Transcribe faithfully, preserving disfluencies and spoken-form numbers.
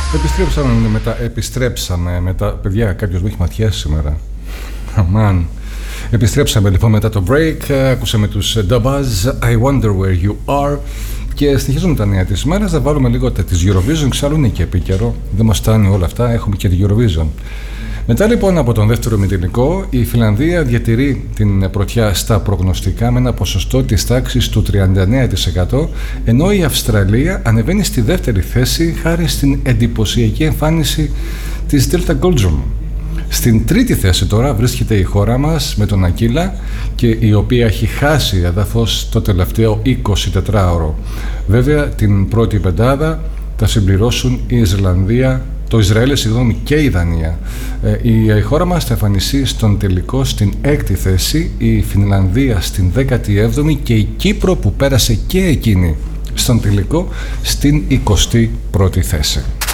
Επιστρέψαμε μετά, επιστρέψαμε μετά, παιδιά, κάποιος μου έχει ματιάσει σήμερα. Αμάν. Επιστρέψαμε λοιπόν μετά το break, ακούσαμε τους The Buzz, I Wonder Where You Are και συνεχίζουμε τα νέα της ημέρας, θα βάλουμε λίγο τα της Eurovision, εξάλλου είναι και επίκαιρο, δεν μας φτάνει όλα αυτά, έχουμε και τη Eurovision. Μετά λοιπόν από τον δεύτερο ημιτελικό, η Φιλανδία διατηρεί την πρωτιά στα προγνωστικά με ένα ποσοστό της τάξης του τριάντα εννέα τοις εκατό, ενώ η Αυστραλία ανεβαίνει στη δεύτερη θέση χάρη στην εντυπωσιακή εμφάνιση της Delta Goldrum. Στην τρίτη θέση τώρα βρίσκεται η χώρα μας με τον Ακύλα και η οποία έχει χάσει έδαφος το τελευταίο εικοσιτετράωρο. Βέβαια την πρώτη πεντάδα θα συμπληρώσουν η Ισλανδία, το Ισραήλ συγγνώμη, και η Δανία. Η χώρα μας θα εμφανιστεί στον τελικό στην έκτη θέση, η Φινλανδία στην δέκατη έβδομη και η Κύπρο που πέρασε και εκείνη στον τελικό στην εικοστή πρώτη θέση.